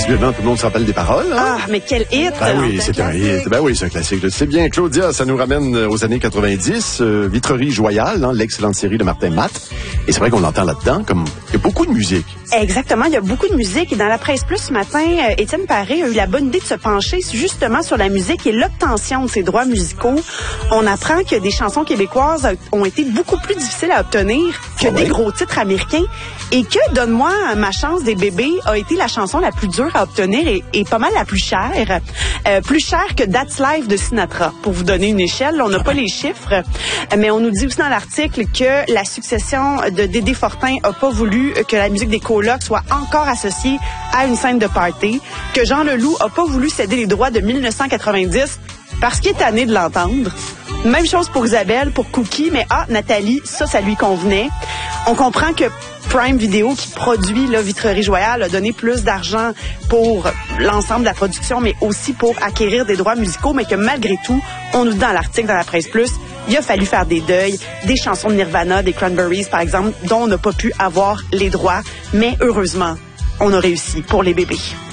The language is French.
Visiblement, tout le monde se rappelle des paroles. Hein? Ah, mais quel hit! Ben oui, c'est un hit. Ben oui, c'est un classique. C'est bien, Claudia, ça nous ramène aux années 90. Vitrerie Joyal, hein, l'excellente série de Martin Matt. Et c'est vrai qu'on l'entend là-dedans, comme il y a beaucoup de musique. Exactement, il y a beaucoup de musique. Et dans la Presse Plus ce matin, Étienne Paré a eu la bonne idée de se pencher justement sur la musique et l'obtention de ses droits musicaux. On apprend que des chansons québécoises ont été beaucoup plus difficiles à obtenir que des gros titres américains. Et que Donne-moi ma chance des bébés a été la chanson la plus dure à obtenir et pas mal la plus chère. Plus chère que That's Life de Sinatra. Pour vous donner une échelle, on n'a pas les chiffres, mais on nous dit aussi dans l'article que la succession de Dédé Fortin a pas voulu que la musique des colocs soit encore associée à une scène de party, que Jean Leloup a pas voulu céder les droits de 1990 parce qu'il est tanné de l'entendre. Même chose pour Isabelle, pour Cookie, mais Nathalie, ça lui convenait. On comprend que Prime Video, qui produit la Vitrerie Joyal, a donné plus d'argent pour l'ensemble de la production, mais aussi pour acquérir des droits musicaux, mais que malgré tout, on nous dit dans l'article, dans la Presse Plus, il a fallu faire des deuils, des chansons de Nirvana, des Cranberries, par exemple, dont on n'a pas pu avoir les droits. Mais heureusement, on a réussi pour les bébés.